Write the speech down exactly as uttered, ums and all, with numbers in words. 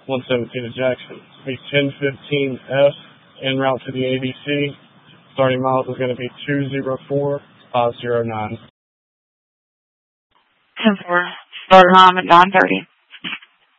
one seventeen to Jackson. Be ten fifteen F en route to the A B C. Starting miles is going to be two zero four five zero nine. ten four. Starting on at nine thirty.